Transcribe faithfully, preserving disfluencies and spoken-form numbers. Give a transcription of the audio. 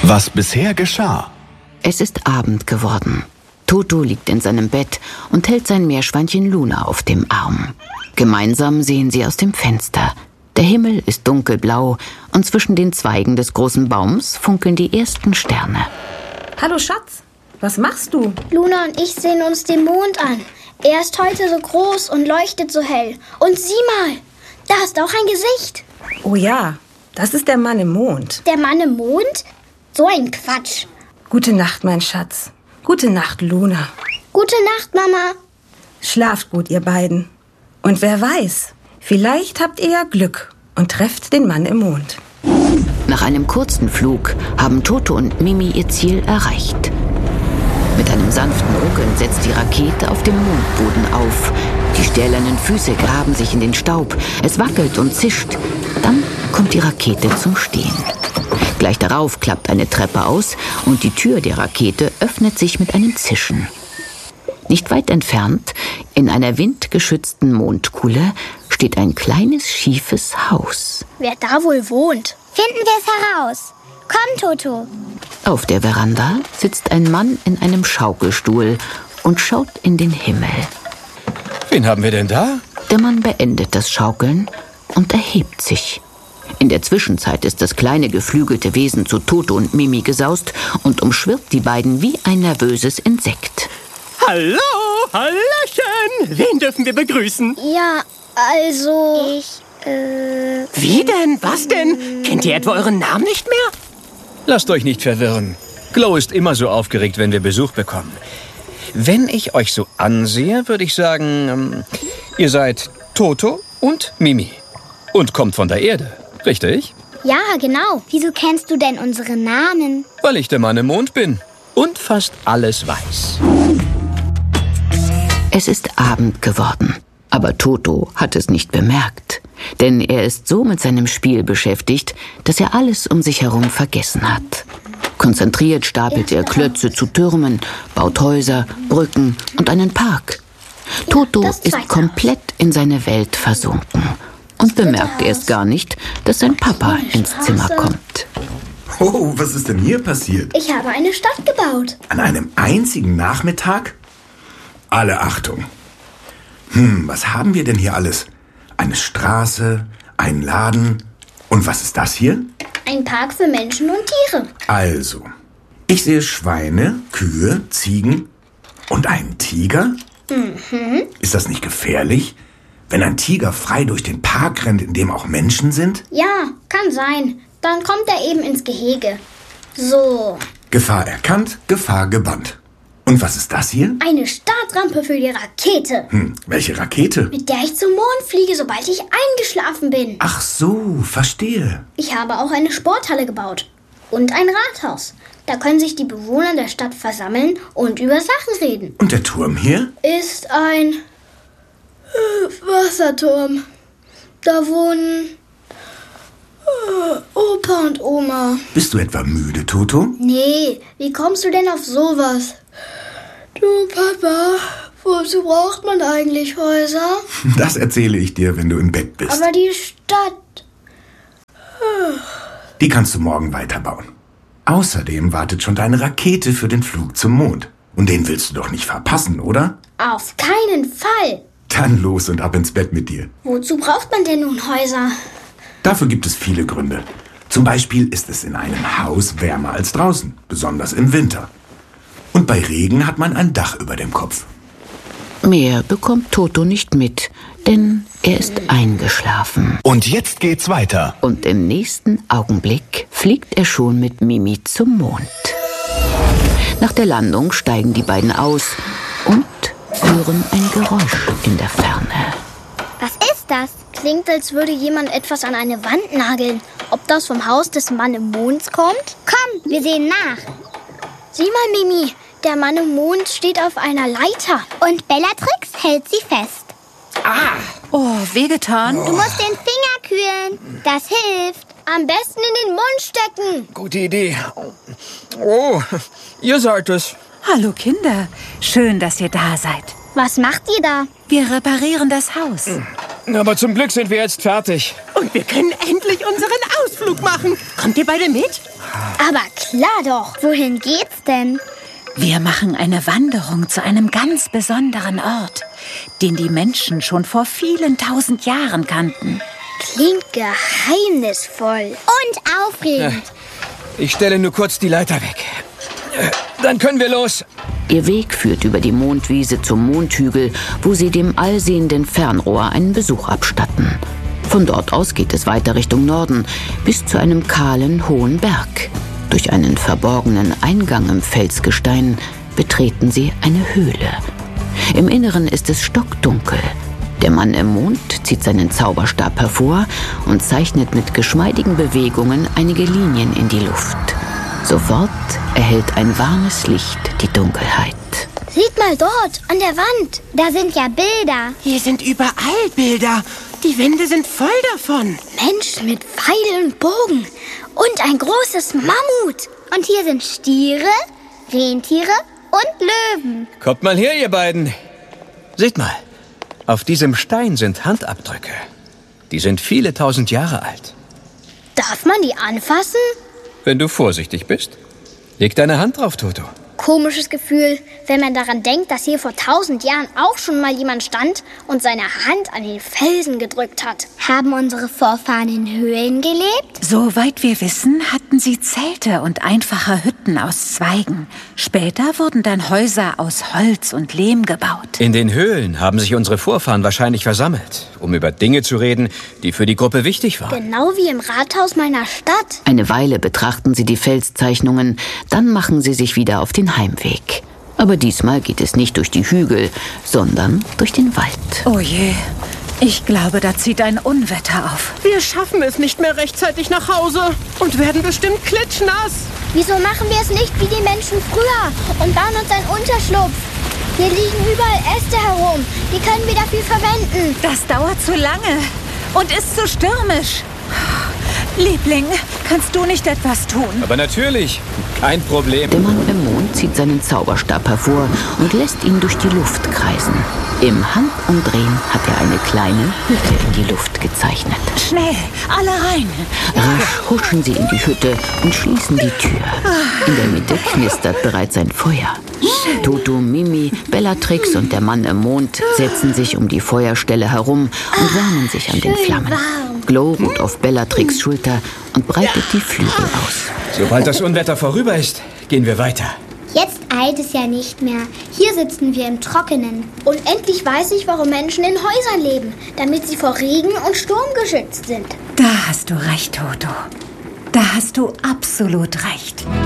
Was bisher geschah. Es ist Abend geworden. Toto liegt in seinem Bett und hält sein Meerschweinchen Luna auf dem Arm. Gemeinsam sehen sie aus dem Fenster. Der Himmel ist dunkelblau und zwischen den Zweigen des großen Baums funkeln die ersten Sterne. Hallo Schatz, was machst du? Luna und ich sehen uns den Mond an. Er ist heute so groß und leuchtet so hell. Und sieh mal, da ist auch ein Gesicht. Oh ja, das ist der Mann im Mond. Der Mann im Mond? So ein Quatsch. Gute Nacht, mein Schatz. Gute Nacht, Luna. Gute Nacht, Mama. Schlaft gut, ihr beiden. Und wer weiß, vielleicht habt ihr ja Glück und trefft den Mann im Mond. Nach einem kurzen Flug haben Toto und Mimi ihr Ziel erreicht. Mit einem sanften Ruckeln setzt die Rakete auf dem Mondboden auf. Die stählernen Füße graben sich in den Staub. Es wackelt und zischt. Dann kommt die Rakete zum Stehen. Gleich darauf klappt eine Treppe aus und die Tür der Rakete öffnet sich mit einem Zischen. Nicht weit entfernt, in einer windgeschützten Mondkuhle, steht ein kleines, schiefes Haus. Wer da wohl wohnt? Finden wir es heraus. Komm, Toto. Auf der Veranda sitzt ein Mann in einem Schaukelstuhl und schaut in den Himmel. Wen haben wir denn da? Der Mann beendet das Schaukeln und erhebt sich. In der Zwischenzeit ist das kleine geflügelte Wesen zu Toto und Mimi gesaust und umschwirrt die beiden wie ein nervöses Insekt. Hallo, Hallöchen! Wen dürfen wir begrüßen? Ja, also... Ich, äh... Wie denn? Was denn? Kennt ihr etwa euren Namen nicht mehr? Lasst euch nicht verwirren. Glow ist immer so aufgeregt, wenn wir Besuch bekommen. Wenn ich euch so ansehe, würde ich sagen, ähm, ihr seid Toto und Mimi. Und kommt von der Erde, richtig? Ja, genau. Wieso kennst du denn unsere Namen? Weil ich der Mann im Mond bin und fast alles weiß. Es ist Abend geworden, aber Toto hat es nicht bemerkt. Denn er ist so mit seinem Spiel beschäftigt, dass er alles um sich herum vergessen hat. Konzentriert stapelt er Klötze zu Türmen, baut Häuser, Brücken und einen Park. Toto ist komplett in seine Welt versunken und bemerkt erst gar nicht, dass sein Papa ins Zimmer kommt. Oh, was ist denn hier passiert? Ich habe eine Stadt gebaut. An einem einzigen Nachmittag? Alle Achtung. Hm, was haben wir denn hier alles? Eine Straße, einen Laden. Und was ist das hier? Ein Park für Menschen und Tiere. Also, ich sehe Schweine, Kühe, Ziegen und einen Tiger. Mhm. Ist das nicht gefährlich, wenn ein Tiger frei durch den Park rennt, in dem auch Menschen sind? Ja, kann sein. Dann kommt er eben ins Gehege. So. Gefahr erkannt, Gefahr gebannt. Und was ist das hier? Eine Startrampe für die Rakete. Hm, welche Rakete? Mit der ich zum Mond fliege, sobald ich eingeschlafen bin. Ach so, verstehe. Ich habe auch eine Sporthalle gebaut. Und ein Rathaus. Da können sich die Bewohner der Stadt versammeln und über Sachen reden. Und der Turm hier? Ist ein äh, Wasserturm. Da wohnen äh, Opa und Oma. Bist du etwa müde, Toto? Nee, wie kommst du denn auf sowas? Du, Papa, wozu braucht man eigentlich Häuser? Das erzähle ich dir, wenn du im Bett bist. Aber die Stadt... Die kannst du morgen weiterbauen. Außerdem wartet schon deine Rakete für den Flug zum Mond. Und den willst du doch nicht verpassen, oder? Auf keinen Fall. Dann los und ab ins Bett mit dir. Wozu braucht man denn nun Häuser? Dafür gibt es viele Gründe. Zum Beispiel ist es in einem Haus wärmer als draußen, besonders im Winter. Und bei Regen hat man ein Dach über dem Kopf. Mehr bekommt Toto nicht mit, denn er ist eingeschlafen. Und jetzt geht's weiter. Und im nächsten Augenblick fliegt er schon mit Mimi zum Mond. Nach der Landung steigen die beiden aus und hören ein Geräusch in der Ferne. Was ist das? Klingt, als würde jemand etwas an eine Wand nageln. Ob das vom Haus des Mann im Mond kommt? Komm, wir sehen nach. Sieh mal, Mimi, der Mann im Mond steht auf einer Leiter. Und Bellatrix hält sie fest. Ah! Oh, wehgetan? Du musst den Finger kühlen. Das hilft. Am besten in den Mund stecken. Gute Idee. Oh, ihr seid es. Hallo Kinder, schön, dass ihr da seid. Was macht ihr da? Wir reparieren das Haus. Aber zum Glück sind wir jetzt fertig. Und wir können endlich unseren Ausflug machen. Kommt ihr beide mit? Aber klar doch. Wohin geht's denn? Wir machen eine Wanderung zu einem ganz besonderen Ort, den die Menschen schon vor vielen tausend Jahren kannten. Klingt geheimnisvoll. Und aufregend. Ich stelle nur kurz die Leiter weg. Dann können wir los. Ihr Weg führt über die Mondwiese zum Mondhügel, wo sie dem allsehenden Fernrohr einen Besuch abstatten. Von dort aus geht es weiter Richtung Norden, bis zu einem kahlen, hohen Berg. Durch einen verborgenen Eingang im Felsgestein betreten sie eine Höhle. Im Inneren ist es stockdunkel. Der Mann im Mond zieht seinen Zauberstab hervor und zeichnet mit geschmeidigen Bewegungen einige Linien in die Luft. Sofort erhellt ein warmes Licht die Dunkelheit. Seht mal dort, an der Wand. Da sind ja Bilder. Hier sind überall Bilder. Die Wände sind voll davon. Menschen mit Pfeil und Bogen. Und ein großes Mammut. Und hier sind Stiere, Rentiere und Löwen. Kommt mal her, ihr beiden. Seht mal, auf diesem Stein sind Handabdrücke. Die sind viele tausend Jahre alt. Darf man die anfassen? Wenn du vorsichtig bist. Leg deine Hand drauf, Toto. Komisches Gefühl, wenn man daran denkt, dass hier vor tausend Jahren auch schon mal jemand stand und seine Hand an den Felsen gedrückt hat. Haben unsere Vorfahren in Höhlen gelebt? Soweit wir wissen, hatten sie Zelte und einfache Hütten aus Zweigen. Später wurden dann Häuser aus Holz und Lehm gebaut. In den Höhlen haben sich unsere Vorfahren wahrscheinlich versammelt, um über Dinge zu reden, die für die Gruppe wichtig waren. Genau wie im Rathaus meiner Stadt. Eine Weile betrachten sie die Felszeichnungen, dann machen sie sich wieder auf den Heimweg. Aber diesmal geht es nicht durch die Hügel, sondern durch den Wald. Oh je, ich glaube, da zieht ein Unwetter auf. Wir schaffen es nicht mehr rechtzeitig nach Hause und werden bestimmt klitschnass. Wieso machen wir es nicht wie die Menschen früher und bauen uns einen Unterschlupf? Hier liegen überall Äste herum. Die können wir dafür verwenden. Das dauert zu lange und ist zu stürmisch. Liebling, kannst du nicht etwas tun? Aber natürlich, kein Problem. Der Mann im Mond zieht seinen Zauberstab hervor und lässt ihn durch die Luft kreisen. Im Handumdrehen hat er eine kleine Hütte in die Luft gezeichnet. Schnell, alle rein. Rasch huschen sie in die Hütte und schließen die Tür. In der Mitte knistert bereits ein Feuer. Toto, Mimi, Bellatrix und der Mann im Mond setzen sich um die Feuerstelle herum und wärmen sich an den Flammen. Glow ruht auf Bellatrix Schulter und breitet die Flügel aus. Sobald das Unwetter vorüber ist, gehen wir weiter. Jetzt eilt es ja nicht mehr. Hier sitzen wir im Trockenen. Und endlich weiß ich, warum Menschen in Häusern leben, damit sie vor Regen und Sturm geschützt sind. Da hast du recht, Toto. Da hast du absolut recht.